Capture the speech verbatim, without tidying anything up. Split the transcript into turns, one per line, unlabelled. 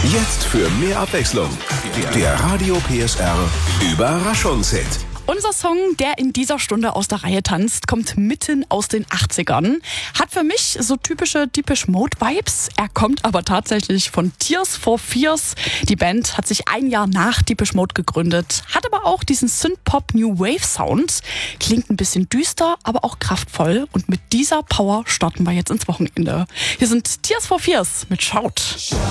Jetzt für mehr Abwechslung. Der Radio P S R Überraschungshit.
Unser Song, der in dieser Stunde aus der Reihe tanzt, kommt mitten aus den achtzigern. Hat für mich so typische Depeche Mode Vibes. Er kommt aber tatsächlich von Tears for Fears. Die Band hat sich ein Jahr nach Depeche Mode gegründet, hat aber auch diesen Synth-Pop New Wave Sound. Klingt ein bisschen düster, aber auch kraftvoll. Und mit dieser Power starten wir jetzt ins Wochenende. Hier sind Tears for Fears mit Shout.